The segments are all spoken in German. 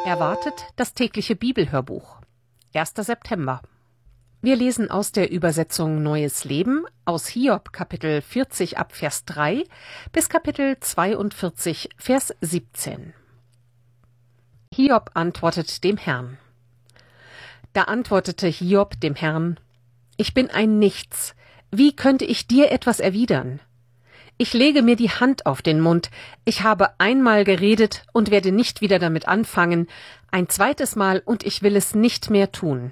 Erwartet das tägliche Bibelhörbuch. 1. September. Wir lesen aus der Übersetzung Neues Leben aus Hiob Kapitel 40 ab Vers 3 bis Kapitel 42 Vers 17. Hiob antwortet dem Herrn. Da antwortete Hiob dem Herrn: Ich bin ein Nichts. Wie könnte ich dir etwas erwidern? Ich lege mir die Hand auf den Mund. Ich habe einmal geredet und werde nicht wieder damit anfangen, ein zweites Mal und ich will es nicht mehr tun.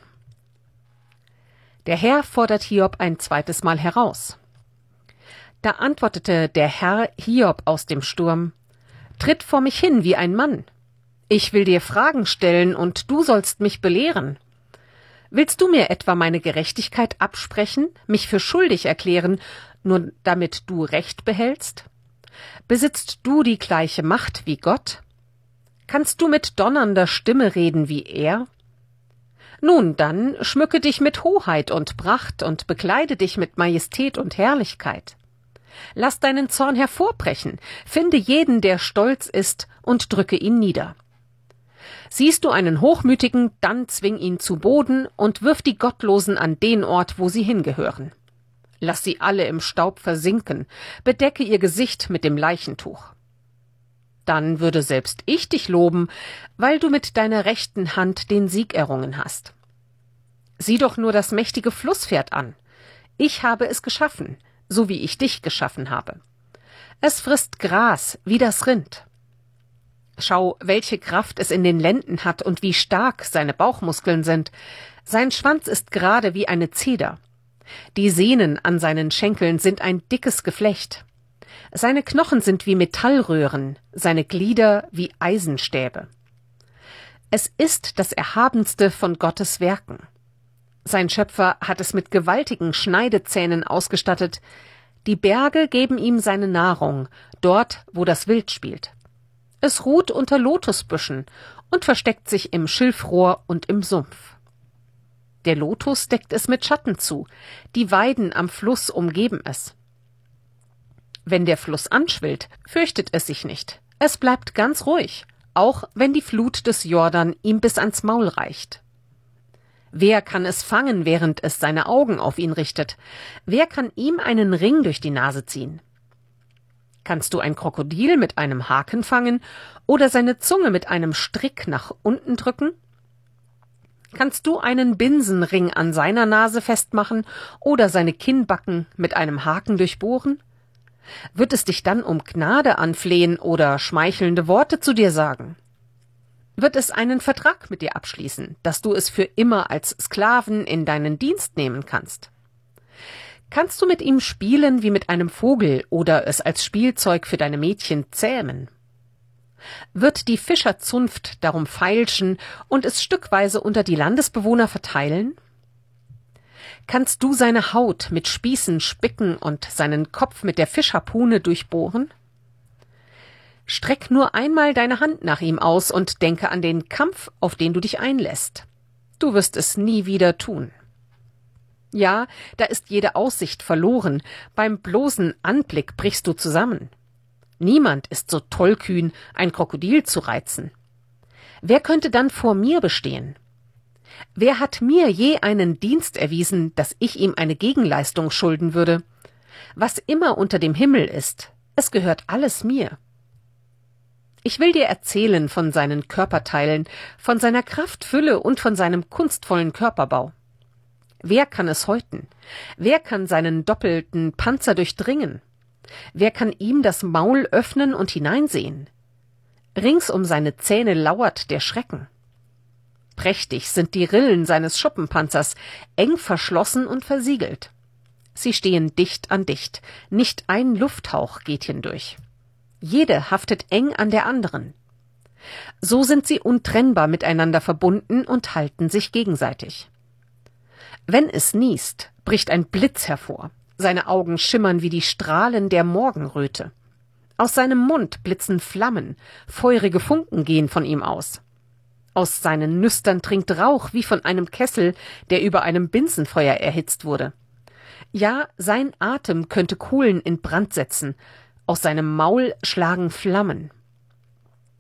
Der Herr fordert Hiob ein zweites Mal heraus. Da antwortete der Herr Hiob aus dem Sturm: Tritt vor mich hin wie ein Mann. Ich will dir Fragen stellen und du sollst mich belehren. Willst du mir etwa meine Gerechtigkeit absprechen, mich für schuldig erklären, nur damit du Recht behältst? Besitzt du die gleiche Macht wie Gott? Kannst du mit donnernder Stimme reden wie er? Nun, dann schmücke dich mit Hoheit und Pracht und bekleide dich mit Majestät und Herrlichkeit. Lass deinen Zorn hervorbrechen, finde jeden, der stolz ist, und drücke ihn nieder. Siehst du einen Hochmütigen, dann zwing ihn zu Boden und wirf die Gottlosen an den Ort, wo sie hingehören. Lass sie alle im Staub versinken, bedecke ihr Gesicht mit dem Leichentuch. Dann würde selbst ich dich loben, weil du mit deiner rechten Hand den Sieg errungen hast. Sieh doch nur das mächtige Flusspferd an. Ich habe es geschaffen, so wie ich dich geschaffen habe. Es frisst Gras wie das Rind. Schau, welche Kraft es in den Lenden hat und wie stark seine Bauchmuskeln sind. Sein Schwanz ist gerade wie eine Zeder. Die Sehnen an seinen Schenkeln sind ein dickes Geflecht. Seine Knochen sind wie Metallröhren, seine Glieder wie Eisenstäbe. Es ist das Erhabenste von Gottes Werken. Sein Schöpfer hat es mit gewaltigen Schneidezähnen ausgestattet. Die Berge geben ihm seine Nahrung, dort, wo das Wild spielt. Es ruht unter Lotusbüschen und versteckt sich im Schilfrohr und im Sumpf. Der Lotus deckt es mit Schatten zu, die Weiden am Fluss umgeben es. Wenn der Fluss anschwillt, fürchtet es sich nicht. Es bleibt ganz ruhig, auch wenn die Flut des Jordan ihm bis ans Maul reicht. Wer kann es fangen, während es seine Augen auf ihn richtet? Wer kann ihm einen Ring durch die Nase ziehen? Kannst du ein Krokodil mit einem Haken fangen oder seine Zunge mit einem Strick nach unten drücken? Kannst du einen Binsenring an seiner Nase festmachen oder seine Kinnbacken mit einem Haken durchbohren? Wird es dich dann um Gnade anflehen oder schmeichelnde Worte zu dir sagen? Wird es einen Vertrag mit dir abschließen, dass du es für immer als Sklaven in deinen Dienst nehmen kannst? Kannst du mit ihm spielen wie mit einem Vogel oder es als Spielzeug für deine Mädchen zähmen? Wird die Fischerzunft darum feilschen und es stückweise unter die Landesbewohner verteilen? Kannst du seine Haut mit Spießen spicken und seinen Kopf mit der Fischharpune durchbohren? Streck nur einmal deine Hand nach ihm aus und denke an den Kampf, auf den du dich einlässt. Du wirst es nie wieder tun. Ja, da ist jede Aussicht verloren. Beim bloßen Anblick brichst du zusammen. Niemand ist so tollkühn, ein Krokodil zu reizen. Wer könnte dann vor mir bestehen? Wer hat mir je einen Dienst erwiesen, dass ich ihm eine Gegenleistung schulden würde? Was immer unter dem Himmel ist, es gehört alles mir. Ich will dir erzählen von seinen Körperteilen, von seiner Kraftfülle und von seinem kunstvollen Körperbau. Wer kann es häuten? Wer kann seinen doppelten Panzer durchdringen? Wer kann ihm das Maul öffnen und hineinsehen? Rings um seine Zähne lauert der Schrecken. Prächtig sind die Rillen seines Schuppenpanzers, eng verschlossen und versiegelt. Sie stehen dicht an dicht, nicht ein Lufthauch geht hindurch. Jede haftet eng an der anderen. So sind sie untrennbar miteinander verbunden und halten sich gegenseitig. Wenn es niest, bricht ein Blitz hervor. Seine Augen schimmern wie die Strahlen der Morgenröte. Aus seinem Mund blitzen Flammen, feurige Funken gehen von ihm aus. Aus seinen Nüstern dringt Rauch wie von einem Kessel, der über einem Binsenfeuer erhitzt wurde. Ja, sein Atem könnte Kohlen in Brand setzen, aus seinem Maul schlagen Flammen.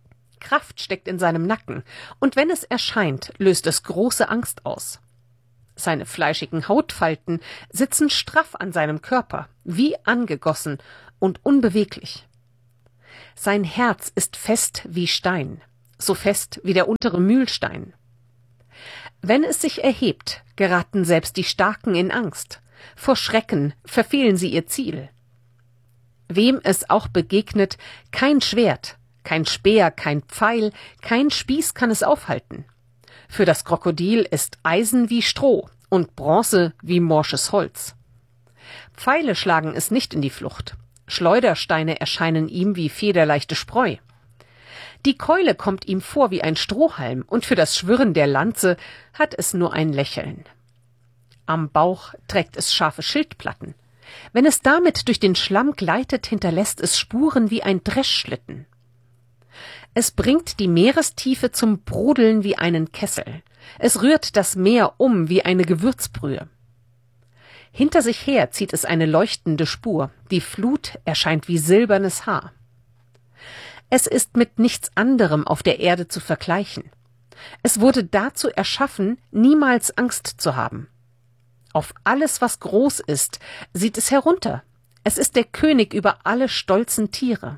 Kraft steckt in seinem Nacken, und wenn es erscheint, löst es große Angst aus. Seine fleischigen Hautfalten sitzen straff an seinem Körper, wie angegossen und unbeweglich. Sein Herz ist fest wie Stein, so fest wie der untere Mühlstein. Wenn es sich erhebt, geraten selbst die Starken in Angst. Vor Schrecken verfehlen sie ihr Ziel. Wem es auch begegnet, kein Schwert, kein Speer, kein Pfeil, kein Spieß kann es aufhalten. Für das Krokodil ist Eisen wie Stroh und Bronze wie morsches Holz. Pfeile schlagen es nicht in die Flucht. Schleudersteine erscheinen ihm wie federleichte Spreu. Die Keule kommt ihm vor wie ein Strohhalm, und für das Schwirren der Lanze hat es nur ein Lächeln. Am Bauch trägt es scharfe Schildplatten. Wenn es damit durch den Schlamm gleitet, hinterlässt es Spuren wie ein Dreschschlitten. Es bringt die Meerestiefe zum Brodeln wie einen Kessel. Es rührt das Meer um wie eine Gewürzbrühe. Hinter sich her zieht es eine leuchtende Spur. Die Flut erscheint wie silbernes Haar. Es ist mit nichts anderem auf der Erde zu vergleichen. Es wurde dazu erschaffen, niemals Angst zu haben. Auf alles, was groß ist, sieht es herunter. Es ist der König über alle stolzen Tiere.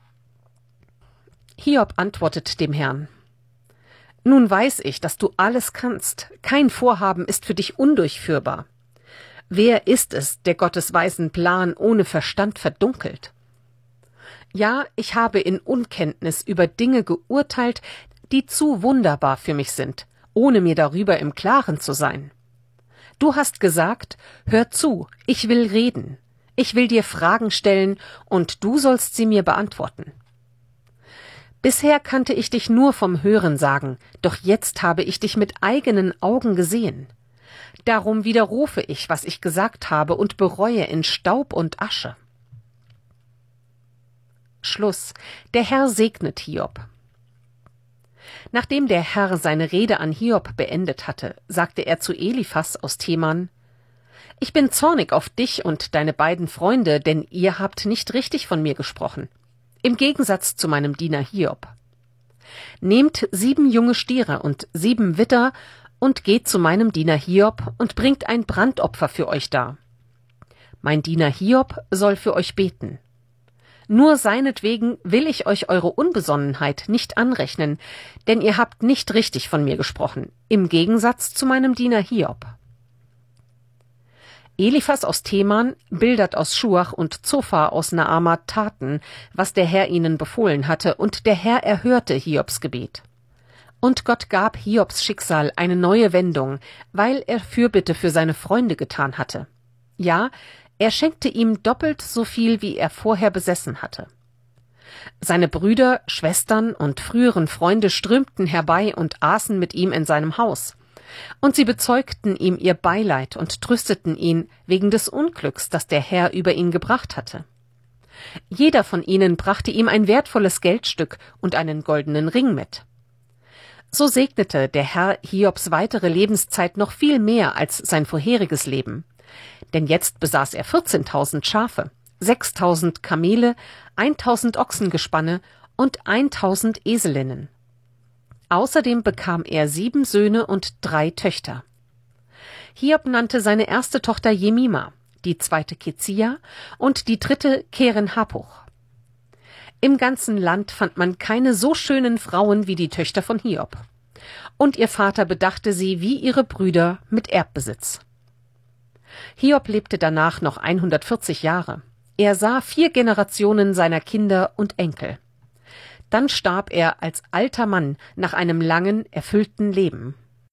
Hiob antwortet dem Herrn: Nun weiß ich, dass du alles kannst. Kein Vorhaben ist für dich undurchführbar. Wer ist es, der Gottes weisen Plan ohne Verstand verdunkelt? Ja, ich habe in Unkenntnis über Dinge geurteilt, die zu wunderbar für mich sind, ohne mir darüber im Klaren zu sein. Du hast gesagt, hör zu, ich will reden. Ich will dir Fragen stellen, und du sollst sie mir beantworten. Bisher kannte ich dich nur vom Hörensagen, doch jetzt habe ich dich mit eigenen Augen gesehen. Darum widerrufe ich, was ich gesagt habe, und bereue in Staub und Asche. Schluss. Der Herr segnet Hiob. Nachdem der Herr seine Rede an Hiob beendet hatte, sagte er zu Eliphas aus Teman: Ich bin zornig auf dich und deine beiden Freunde, denn ihr habt nicht richtig von mir gesprochen, im Gegensatz zu meinem Diener Hiob. Nehmt 7 junge Stiere und 7 Widder und geht zu meinem Diener Hiob und bringt ein Brandopfer für euch dar. Mein Diener Hiob soll für euch beten. Nur seinetwegen will ich euch eure Unbesonnenheit nicht anrechnen, denn ihr habt nicht richtig von mir gesprochen, im Gegensatz zu meinem Diener Hiob. Eliphas aus Teman, Bildad aus Schuach und Zophar aus Naama taten, was der Herr ihnen befohlen hatte, und der Herr erhörte Hiobs Gebet. Und Gott gab Hiobs Schicksal eine neue Wendung, weil er Fürbitte für seine Freunde getan hatte. Ja, er schenkte ihm doppelt so viel, wie er vorher besessen hatte. Seine Brüder, Schwestern und früheren Freunde strömten herbei und aßen mit ihm in seinem Haus. Und sie bezeugten ihm ihr Beileid und trösteten ihn wegen des Unglücks, das der Herr über ihn gebracht hatte. Jeder von ihnen brachte ihm ein wertvolles Geldstück und einen goldenen Ring mit. So segnete der Herr Hiobs weitere Lebenszeit noch viel mehr als sein vorheriges Leben. Denn jetzt besaß er 14.000 Schafe, 6.000 Kamele, 1.000 Ochsengespanne und 1.000 Eselinnen. Außerdem bekam er 7 Söhne und 3 Töchter. Hiob nannte seine erste Tochter Jemima, die zweite Kezia und die dritte Keren-Happuch. Im ganzen Land fand man keine so schönen Frauen wie die Töchter von Hiob. Und ihr Vater bedachte sie wie ihre Brüder mit Erbbesitz. Hiob lebte danach noch 140 Jahre. Er sah 4 Generationen seiner Kinder und Enkel. Dann starb er als alter Mann nach einem langen, erfüllten Leben.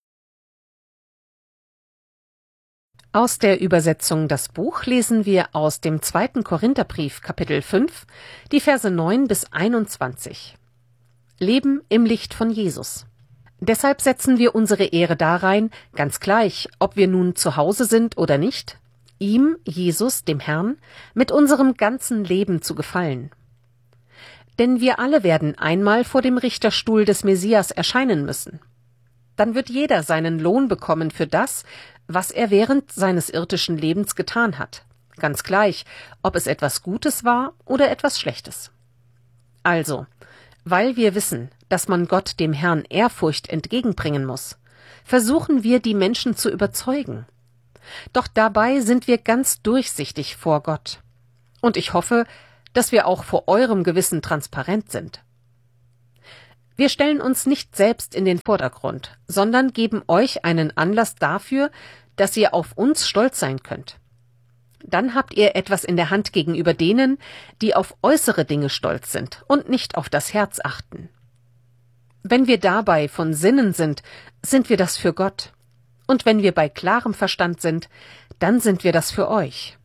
Aus der Übersetzung Das Buch lesen wir aus dem 2. Korintherbrief, Kapitel 5, die Verse 9 bis 21. Leben im Licht von Jesus. Deshalb setzen wir unsere Ehre darein, ganz gleich, ob wir nun zu Hause sind oder nicht, ihm, Jesus, dem Herrn, mit unserem ganzen Leben zu gefallen. Denn wir alle werden einmal vor dem Richterstuhl des Messias erscheinen müssen. Dann wird jeder seinen Lohn bekommen für das, was er während seines irdischen Lebens getan hat, ganz gleich, ob es etwas Gutes war oder etwas Schlechtes. Also, weil wir wissen, dass man Gott dem Herrn Ehrfurcht entgegenbringen muss, versuchen wir, die Menschen zu überzeugen. Doch dabei sind wir ganz durchsichtig vor Gott. Und ich hoffe, dass wir auch vor eurem Gewissen transparent sind. Wir stellen uns nicht selbst in den Vordergrund, sondern geben euch einen Anlass dafür, dass ihr auf uns stolz sein könnt. Dann habt ihr etwas in der Hand gegenüber denen, die auf äußere Dinge stolz sind und nicht auf das Herz achten. Wenn wir dabei von Sinnen sind, sind wir das für Gott. Und wenn wir bei klarem Verstand sind, dann sind wir das für euch.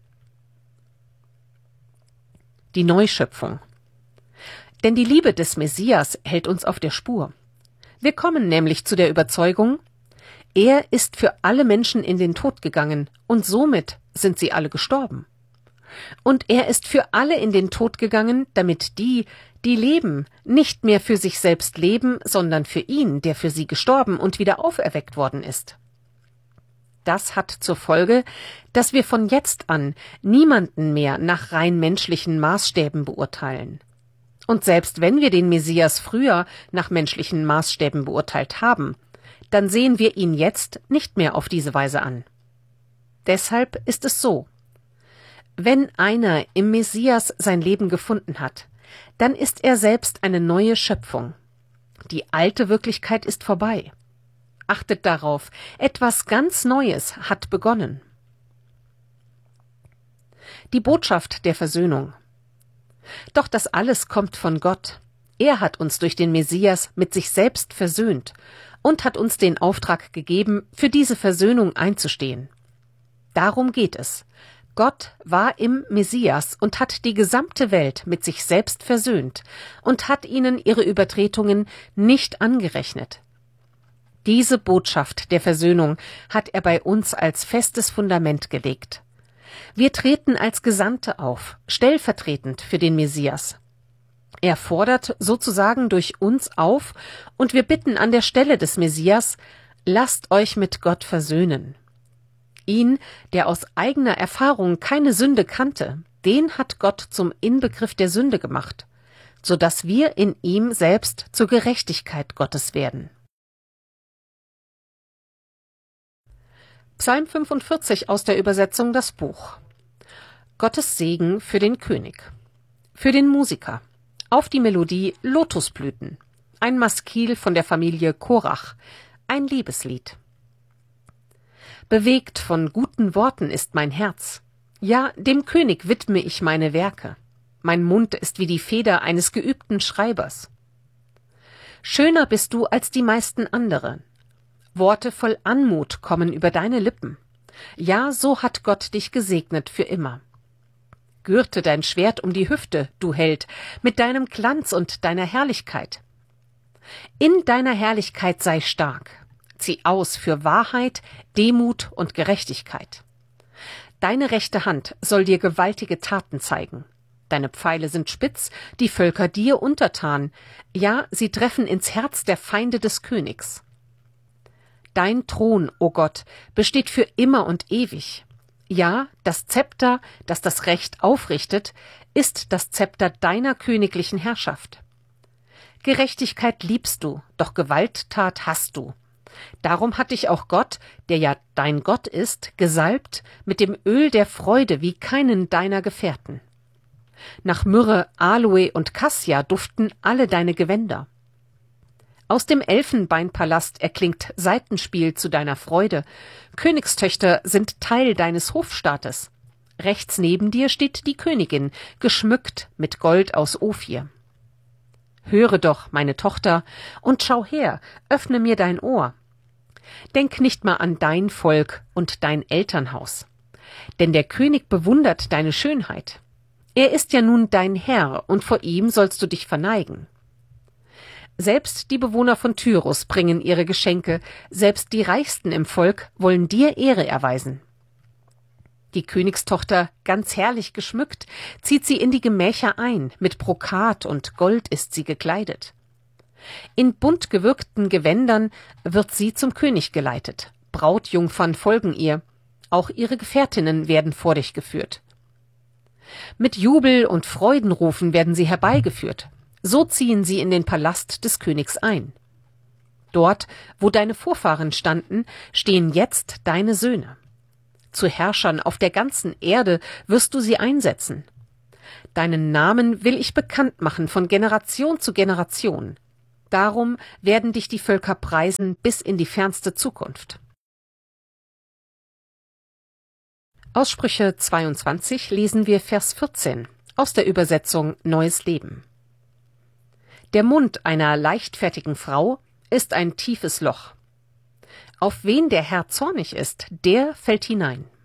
Die Neuschöpfung. Denn die Liebe des Messias hält uns auf der Spur. Wir kommen nämlich zu der Überzeugung, er ist für alle Menschen in den Tod gegangen und somit sind sie alle gestorben. Und er ist für alle in den Tod gegangen, damit die, die leben, nicht mehr für sich selbst leben, sondern für ihn, der für sie gestorben und wieder auferweckt worden ist. Das hat zur Folge, dass wir von jetzt an niemanden mehr nach rein menschlichen Maßstäben beurteilen. Und selbst wenn wir den Messias früher nach menschlichen Maßstäben beurteilt haben, dann sehen wir ihn jetzt nicht mehr auf diese Weise an. Deshalb ist es so: Wenn einer im Messias sein Leben gefunden hat, dann ist er selbst eine neue Schöpfung. Die alte Wirklichkeit ist vorbei. Achtet darauf, etwas ganz Neues hat begonnen. Die Botschaft der Versöhnung. Doch das alles kommt von Gott. Er hat uns durch den Messias mit sich selbst versöhnt und hat uns den Auftrag gegeben, für diese Versöhnung einzustehen. Darum geht es. Gott war im Messias und hat die gesamte Welt mit sich selbst versöhnt und hat ihnen ihre Übertretungen nicht angerechnet. Diese Botschaft der Versöhnung hat er bei uns als festes Fundament gelegt. Wir treten als Gesandte auf, stellvertretend für den Messias. Er fordert sozusagen durch uns auf und wir bitten an der Stelle des Messias: Lasst euch mit Gott versöhnen. Ihn, der aus eigener Erfahrung keine Sünde kannte, den hat Gott zum Inbegriff der Sünde gemacht, sodass wir in ihm selbst zur Gerechtigkeit Gottes werden. Psalm 45 aus der Übersetzung Das Buch. Gottes Segen für den König. Für den Musiker. Auf die Melodie Lotusblüten. Ein Maskil von der Familie Korach. Ein Liebeslied. Bewegt von guten Worten ist mein Herz. Ja, dem König widme ich meine Werke. Mein Mund ist wie die Feder eines geübten Schreibers. Schöner bist du als die meisten anderen. Worte voll Anmut kommen über deine Lippen. Ja, so hat Gott dich gesegnet für immer. Gürte dein Schwert um die Hüfte, du Held, mit deinem Glanz und deiner Herrlichkeit. In deiner Herrlichkeit sei stark. Zieh aus für Wahrheit, Demut und Gerechtigkeit. Deine rechte Hand soll dir gewaltige Taten zeigen. Deine Pfeile sind spitz, die Völker dir untertan. Ja, sie treffen ins Herz der Feinde des Königs. Dein Thron, o Gott, besteht für immer und ewig. Ja, das Zepter, das das Recht aufrichtet, ist das Zepter deiner königlichen Herrschaft. Gerechtigkeit liebst du, doch Gewalttat hasst du. Darum hat dich auch Gott, der ja dein Gott ist, gesalbt mit dem Öl der Freude wie keinen deiner Gefährten. Nach Myrrhe, Aloe und Kassia duften alle deine Gewänder. Aus dem Elfenbeinpalast erklingt Saitenspiel zu deiner Freude. Königstöchter sind Teil deines Hofstaates. Rechts neben dir steht die Königin, geschmückt mit Gold aus Ophir. Höre doch, meine Tochter, und schau her, öffne mir dein Ohr. Denk nicht mal an dein Volk und dein Elternhaus. Denn der König bewundert deine Schönheit. Er ist ja nun dein Herr, und vor ihm sollst du dich verneigen. Selbst die Bewohner von Tyrus bringen ihre Geschenke, selbst die Reichsten im Volk wollen dir Ehre erweisen. Die Königstochter, ganz herrlich geschmückt, zieht sie in die Gemächer ein, mit Brokat und Gold ist sie gekleidet. In bunt gewirkten Gewändern wird sie zum König geleitet, Brautjungfern folgen ihr, auch ihre Gefährtinnen werden vor dich geführt. Mit Jubel und Freudenrufen werden sie herbeigeführt. So ziehen sie in den Palast des Königs ein. Dort, wo deine Vorfahren standen, stehen jetzt deine Söhne. Zu Herrschern auf der ganzen Erde wirst du sie einsetzen. Deinen Namen will ich bekannt machen von Generation zu Generation. Darum werden dich die Völker preisen bis in die fernste Zukunft. Aus Sprüche 22 lesen wir Vers 14 aus der Übersetzung Neues Leben. Der Mund einer leichtfertigen Frau ist ein tiefes Loch. Auf wen der Herr zornig ist, der fällt hinein.